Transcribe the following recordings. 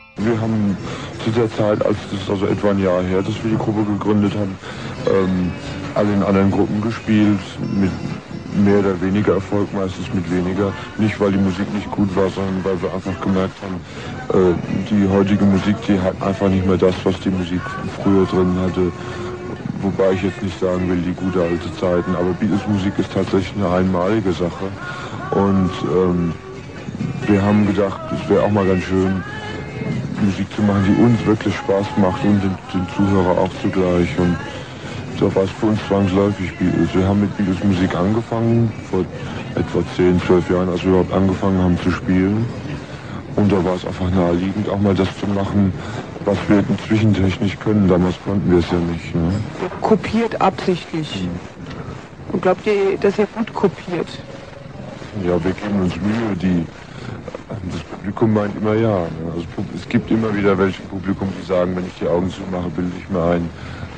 Wir haben zu der Zeit, als das ist also etwa ein Jahr her, dass wir die Gruppe gegründet haben, alle in anderen Gruppen gespielt, mit mehr oder weniger Erfolg, meistens mit weniger. Nicht, weil die Musik nicht gut war, sondern weil wir einfach gemerkt haben, die heutige Musik, die hat einfach nicht mehr das, was die Musik früher drin hatte. Wobei ich jetzt nicht sagen will, die gute alte Zeiten, aber Beatles-Musik ist tatsächlich eine einmalige Sache. Und wir haben gedacht, es wäre auch mal ganz schön, Musik zu machen, die uns wirklich Spaß macht und den Zuhörer auch zugleich. Und da war es für uns zwangsläufig Beatles. Wir haben mit Beatles-Musik angefangen, vor etwa 10, 12 Jahren, als wir überhaupt angefangen haben zu spielen. Und da war es einfach naheliegend, auch mal das zu machen, was wir inzwischen technisch können. Damals konnten wir es ja nicht. Ne? Kopiert absichtlich. Und glaubt ihr, dass ihr gut kopiert? Ja, wir geben uns Mühe. Das Publikum meint immer ja. Ne? Also, es gibt immer wieder welche Publikum, die sagen, wenn ich die Augen zumache, bilde ich mir ein,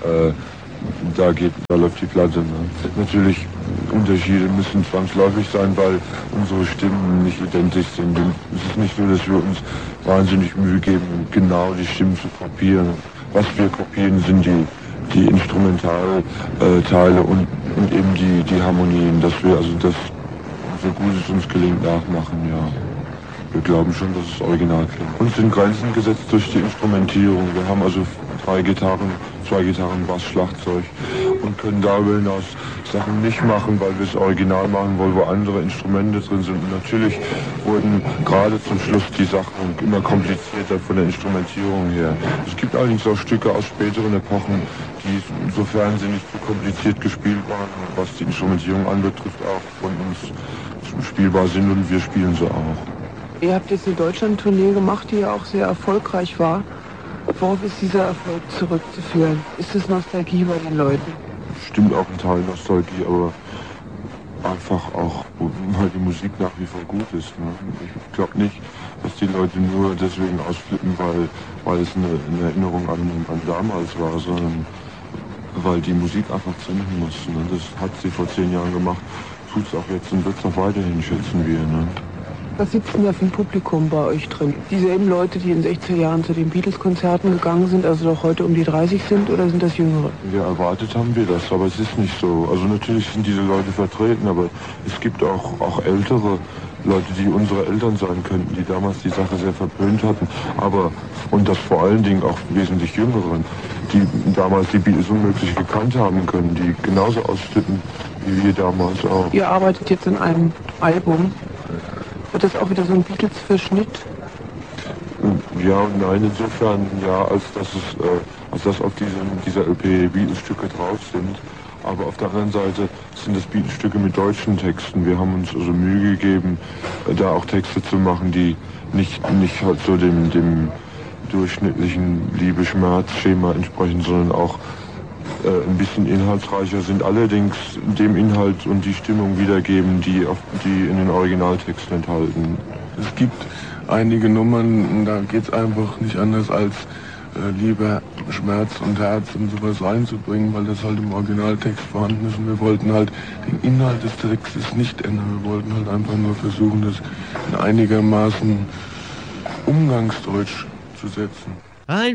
da läuft die Platte. Ne? Natürlich, Unterschiede müssen zwangsläufig sein, weil unsere Stimmen nicht identisch sind. Und es ist nicht so, dass wir uns wahnsinnig Mühe geben, genau die Stimmen zu kopieren. Was wir kopieren, sind die Instrumentalteile und eben die Harmonien, dass wir also das, so gut es uns gelingt, nachmachen, ja. Wir glauben schon, dass es original klingt. Uns sind Grenzen gesetzt durch die Instrumentierung. Wir haben also 2 Gitarren, Bass, Schlagzeug und können darüber hinaus Sachen nicht machen, weil wir es original machen wollen, wo andere Instrumente drin sind. Und natürlich wurden gerade zum Schluss die Sachen immer komplizierter von der Instrumentierung her. Es gibt allerdings auch Stücke aus späteren Epochen, die, sofern sie nicht zu kompliziert gespielt waren, was die Instrumentierung anbetrifft, auch von uns spielbar sind und wir spielen sie auch. Ihr habt jetzt eine Deutschland-Tournee gemacht, die ja auch sehr erfolgreich war. Worauf ist dieser Erfolg zurückzuführen? Ist es Nostalgie bei den Leuten? Stimmt auch ein Teil Nostalgie, aber einfach auch, weil die Musik nach wie vor gut ist. Ne? Ich glaube nicht, dass die Leute nur deswegen ausflippen, weil es eine Erinnerung an damals war, sondern weil die Musik einfach zünden muss. Ne? Das hat sie vor 10 Jahren gemacht, tut es auch jetzt und wird es noch weiterhin, schätzen wir. Ne? Was sitzt denn da für ein Publikum bei euch drin? Dieselben Leute, die in den 60er Jahren zu den Beatles-Konzerten gegangen sind, also doch heute um die 30 sind, oder sind das Jüngere? Ja, erwartet haben wir das, aber es ist nicht so. Also natürlich sind diese Leute vertreten, aber es gibt auch ältere Leute, die unsere Eltern sein könnten, die damals die Sache sehr verpönt hatten, und das vor allen Dingen auch wesentlich Jüngeren, die damals die Beatles unmöglich gekannt haben können, die genauso ausflippen wie wir damals auch. Ihr arbeitet jetzt an einem Album. Wird das auch wieder so ein Beatles-Verschnitt? Ja und nein, insofern ja, als dass auf dieser LP Beatles-Stücke drauf sind. Aber auf der anderen Seite sind das Beatles-Stücke mit deutschen Texten. Wir haben uns also Mühe gegeben, da auch Texte zu machen, die nicht halt so dem durchschnittlichen Liebe-Schmerz-Schema entsprechen, sondern auch ein bisschen inhaltsreicher sind, allerdings dem Inhalt und die Stimmung wiedergeben, die in den Originaltexten enthalten. Es gibt einige Nummern, da geht es einfach nicht anders als Liebe, Schmerz und Herz und sowas reinzubringen, weil das halt im Originaltext vorhanden ist und wir wollten halt den Inhalt des Textes nicht ändern, wir wollten halt einfach nur versuchen, das in einigermaßen Umgangsdeutsch zu setzen.